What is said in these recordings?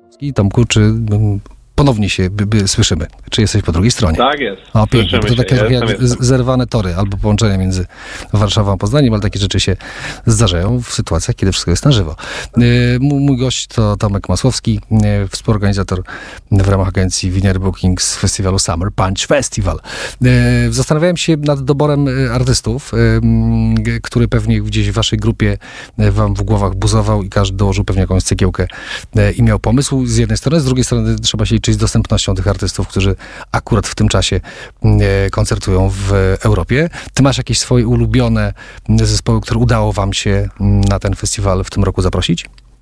I Tomku, czy ponownie się słyszymy? Czy jesteś po drugiej stronie? Tak jest. O, pięknie. To takie jestem. zerwane tory albo połączenia między Warszawą a Poznaniem, ale takie rzeczy się zdarzają w sytuacjach, kiedy wszystko jest na żywo. Mój gość to Tomek Masłowski, współorganizator w ramach agencji Vinery Bookings festiwalu Summer Punch Festival. Zastanawiałem się nad doborem artystów, który pewnie gdzieś w waszej grupie wam w głowach buzował i każdy dołożył pewnie jakąś cegiełkę i miał pomysł z jednej strony, z drugiej strony trzeba się liczyć z dostępnością tych artystów, którzy akurat w tym czasie koncertują w Europie. Ty masz jakieś swoje ulubione zespoły, które udało wam się na ten festiwal w tym roku zaprosić?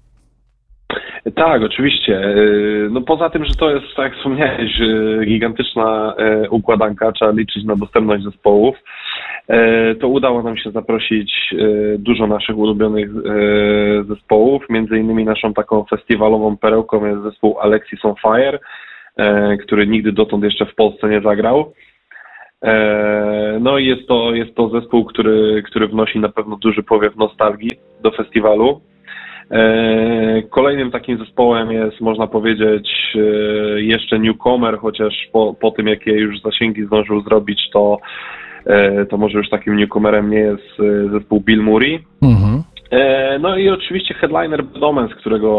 Tak, oczywiście. No poza tym, że to jest, tak jak wspomniałeś, gigantyczna układanka, trzeba liczyć na dostępność zespołów, to udało nam się zaprosić dużo naszych ulubionych zespołów, między innymi naszą taką festiwalową perełką jest zespół Alexis on Fire, który nigdy dotąd jeszcze w Polsce nie zagrał. No i jest to zespół, który wnosi na pewno duży powiew nostalgii do festiwalu. Kolejnym takim zespołem jest, można powiedzieć, jeszcze newcomer, chociaż po tym, jakie już zasięgi zdążył zrobić, to może już takim newcomerem nie jest zespół Bill Murray. Mhm. No i oczywiście headliner Bad Omens,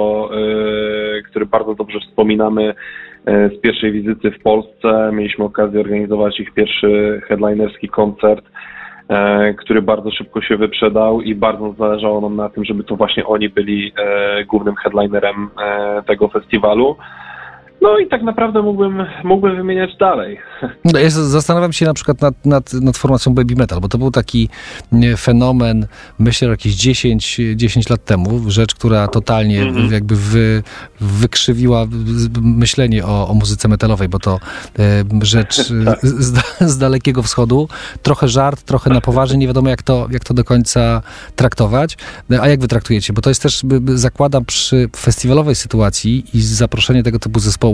który bardzo dobrze wspominamy z pierwszej wizyty w Polsce. Mieliśmy okazję organizować ich pierwszy headlinerski koncert, który bardzo szybko się wyprzedał i bardzo zależało nam na tym, żeby to właśnie oni byli głównym headlinerem tego festiwalu. No i tak naprawdę mógłbym wymieniać dalej. No, ja zastanawiam się na przykład nad formacją Baby Metal, bo to był taki fenomen, myślę, jakieś 10 lat temu, rzecz, która totalnie jakby wykrzywiła myślenie o muzyce metalowej, bo to rzecz z Dalekiego Wschodu. Trochę żart, trochę na poważnie, nie wiadomo jak to do końca traktować. A jak wy traktujecie? Bo to jest też, zakładam, przy festiwalowej sytuacji i zaproszenie tego typu zespołu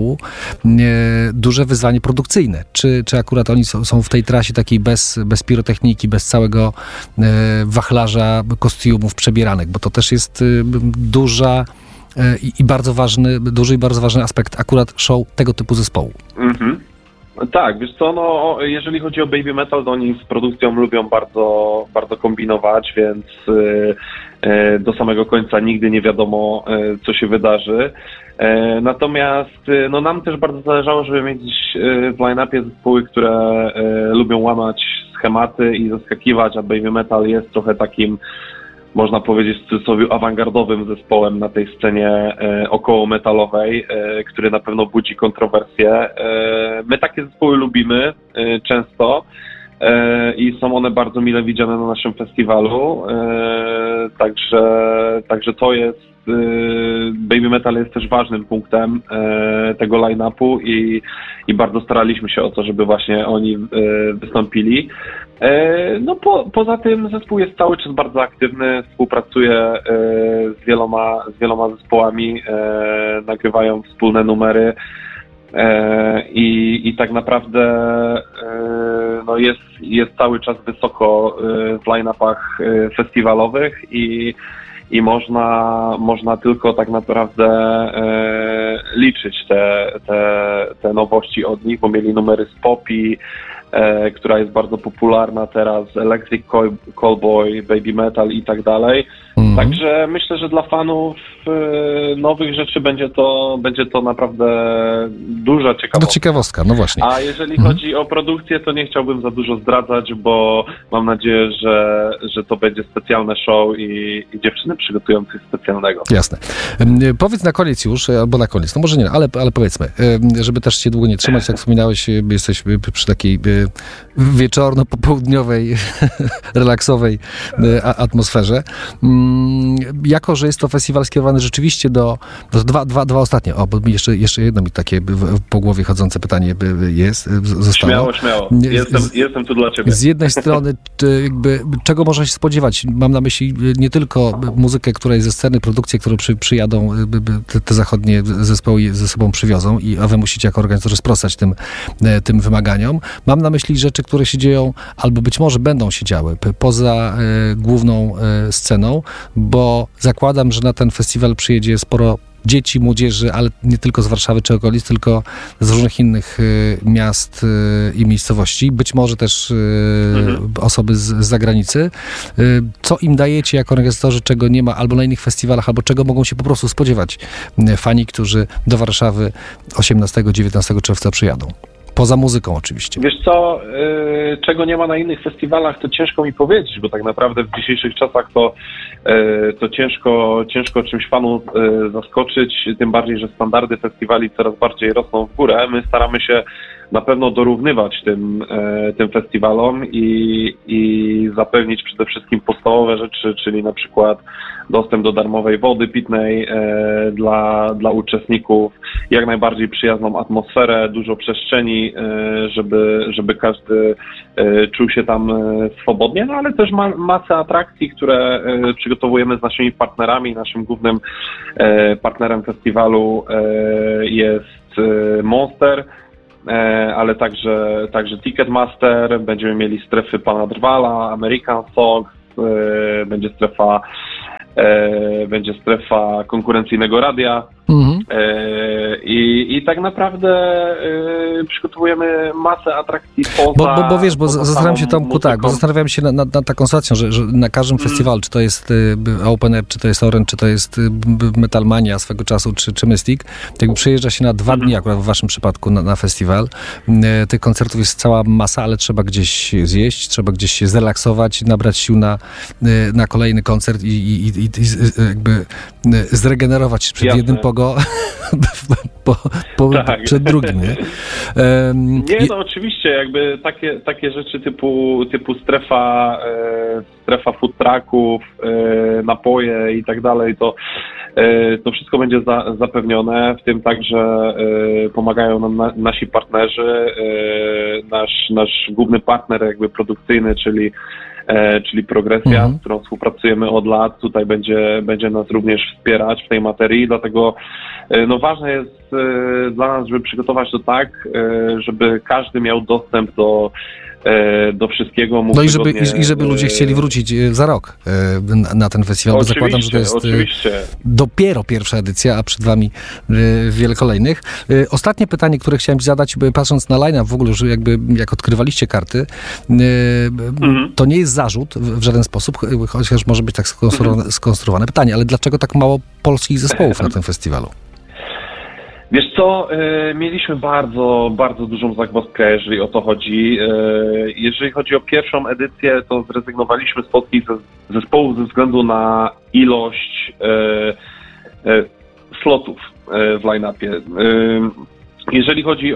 duże wyzwanie produkcyjne. Czy akurat oni są w tej trasie takiej bez pirotechniki, bez całego wachlarza kostiumów przebieranych, bo to też jest duży i bardzo ważny aspekt akurat show tego typu zespołu. Mhm. Tak, wiesz co, no jeżeli chodzi o Baby Metal, to oni z produkcją lubią bardzo, bardzo kombinować, więc do samego końca nigdy nie wiadomo, co się wydarzy. Natomiast no nam też bardzo zależało, żeby mieć w line-upie zespoły, które lubią łamać schematy i zaskakiwać, a Baby Metal jest trochę takim, można powiedzieć w cudzysłowie, awangardowym zespołem na tej scenie około metalowej, który na pewno budzi kontrowersje. My takie zespoły lubimy często i są one bardzo mile widziane na naszym festiwalu, także to jest, Baby Metal jest też ważnym punktem tego line-upu i bardzo staraliśmy się o to, żeby właśnie oni wystąpili. No poza tym zespół jest cały czas bardzo aktywny, współpracuje z wieloma zespołami, nagrywają wspólne numery i tak naprawdę no jest cały czas wysoko w line-upach festiwalowych i można tylko tak naprawdę liczyć te nowości od nich, bo mieli numery z Poppy, która jest bardzo popularna teraz, Electric Callboy, Baby Metal i tak dalej. Także myślę, że dla fanów nowych rzeczy będzie to naprawdę duża ciekawostka. No ciekawostka, no właśnie. A jeżeli chodzi o produkcję, to nie chciałbym za dużo zdradzać, bo mam nadzieję, że to będzie specjalne show i dziewczyny przygotują coś specjalnego. Jasne. Powiedz na koniec już, albo na koniec, no może nie, ale powiedzmy, żeby też się długo nie trzymać, jak wspominałeś, jesteś przy takiej wieczorno-popołudniowej, relaksowej atmosferze. Jako, że jest to festiwal skierowany rzeczywiście do dwa ostatnie, bo jeszcze jedno mi takie po głowie chodzące pytanie zostało. Śmiało. Jestem tu dla ciebie. Z jednej strony jakby, czego można się spodziewać? Mam na myśli nie tylko muzykę, która jest ze sceny, produkcje, które przyjadą, te zachodnie zespoły ze sobą przywiozą, a wy musicie jako organizatorzy sprostać tym wymaganiom. Mam na myśli rzeczy, które się dzieją, albo być może będą się działy poza główną sceną, bo zakładam, że na ten festiwal przyjedzie sporo dzieci, młodzieży, ale nie tylko z Warszawy czy okolic, tylko z różnych innych miast i miejscowości, być może też osoby z zagranicy. Co im dajecie jako organizatorzy, czego nie ma albo na innych festiwalach, albo czego mogą się po prostu spodziewać fani, którzy do Warszawy 18-19 czerwca przyjadą? Poza muzyką oczywiście. Wiesz co, czego nie ma na innych festiwalach, to ciężko mi powiedzieć, bo tak naprawdę w dzisiejszych czasach to ciężko czymś fanów zaskoczyć, tym bardziej, że standardy festiwali coraz bardziej rosną w górę. My staramy się na pewno dorównywać tym festiwalom i zapewnić przede wszystkim podstawowe rzeczy, czyli na przykład dostęp do darmowej wody pitnej dla uczestników, jak najbardziej przyjazną atmosferę, dużo przestrzeni, żeby każdy czuł się tam swobodnie, no ale też masę atrakcji, które przygotowujemy z naszymi partnerami. Naszym głównym partnerem festiwalu jest Monster, ale także Ticketmaster, będziemy mieli strefy Pana Drwala, American Songs, będzie strefa konkurencyjnego radia. I tak naprawdę przygotowujemy masę atrakcji poza... Bo wiesz, bo zastanawiam się, Tomku, bo zastanawiam się nad taką sytuacją, że na każdym festiwalu, czy to jest Open Air, czy to jest Orange, czy to jest Metalmania swego czasu, czy Mystic, jakby przyjeżdża się na 2 dni, akurat w waszym przypadku na festiwal. Tych koncertów jest cała masa, ale trzeba gdzieś zjeść, trzeba gdzieś się zrelaksować, nabrać sił na kolejny koncert i jakby zregenerować się przed jednym przed drugim, nie? No oczywiście, jakby takie rzeczy typu strefa food trucków, napoje i tak dalej, to wszystko będzie zapewnione, w tym także pomagają nam nasi partnerzy, nasz główny partner jakby produkcyjny, czyli Progresja, z którą współpracujemy od lat. Tutaj będzie nas również wspierać w tej materii, dlatego ważne jest dla nas, żeby przygotować to tak, żeby każdy miał dostęp do wszystkiego. I żeby ludzie chcieli wrócić za rok na ten festiwal, bo zakładam, że to jest dopiero pierwsza edycja, a przed wami wiele kolejnych. Ostatnie pytanie, które chciałem ci zadać, patrząc na line-up w ogóle, że jak odkrywaliście karty, to nie jest zarzut w żaden sposób, chociaż może być tak skonstruowane pytanie, ale dlaczego tak mało polskich zespołów na tym festiwalu? Wiesz co, mieliśmy bardzo, bardzo dużą zagwozdkę, jeżeli o to chodzi. Jeżeli chodzi o pierwszą edycję, to zrezygnowaliśmy z polskich zespołów ze względu na ilość slotów w line-upie. Jeżeli chodzi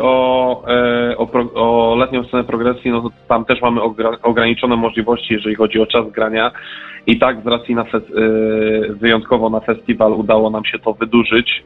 o letnią scenę progresji, no to tam też mamy ograniczone możliwości, jeżeli chodzi o czas grania. I tak z racji wyjątkowo na festiwal udało nam się to wydłużyć.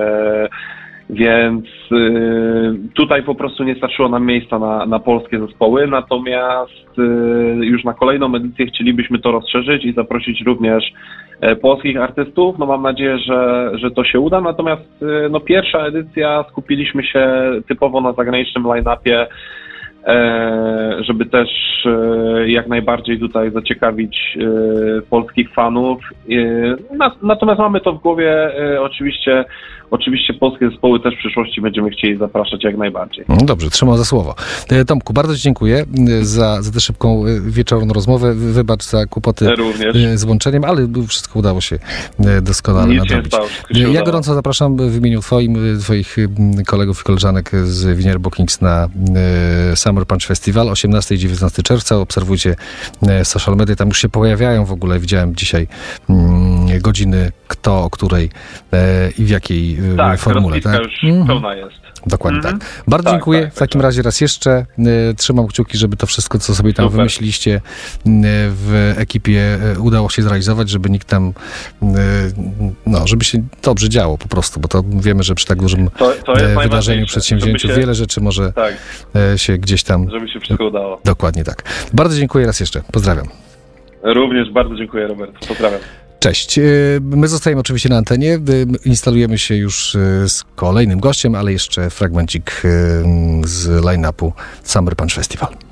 Więc tutaj po prostu nie starczyło nam miejsca na polskie zespoły, natomiast już na kolejną edycję chcielibyśmy to rozszerzyć i zaprosić również polskich artystów. No mam nadzieję, że to się uda, natomiast pierwsza edycja skupiliśmy się typowo na zagranicznym line-upie, żeby też jak najbardziej tutaj zaciekawić polskich fanów. Natomiast mamy to w głowie, oczywiście polskie zespoły też w przyszłości będziemy chcieli zapraszać jak najbardziej. No dobrze, trzymam za słowo. Tomku, bardzo ci dziękuję za tę szybką wieczorną rozmowę. Wybacz za kłopoty z łączeniem, ale wszystko udało się doskonale nadrobić. Ja gorąco zapraszam w imieniu twoich kolegów i koleżanek z Vinyl Bookings na Summer Punch Festival 18 i 19 czerwca. Obserwujcie social media, tam już się pojawiają w ogóle. Widziałem dzisiaj godziny, kto, o której i w jakiej formule. Tak, już pełna jest. Dokładnie tak. Bardzo dziękuję. W takim razie raz jeszcze trzymam kciuki, żeby to wszystko, co sobie tam wymyśliliście w ekipie, udało się zrealizować, żeby nikt tam, żeby się dobrze działo po prostu, bo to wiemy, że przy tak dużym wydarzeniu, przedsięwzięciu wiele rzeczy może się gdzieś tam... Żeby się wszystko udało. Dokładnie tak. Bardzo dziękuję raz jeszcze. Pozdrawiam. Również bardzo dziękuję, Robert. Pozdrawiam. Cześć. My zostajemy oczywiście na antenie. Instalujemy się już z kolejnym gościem, ale jeszcze fragmencik z line-upu Summer Punch Festival.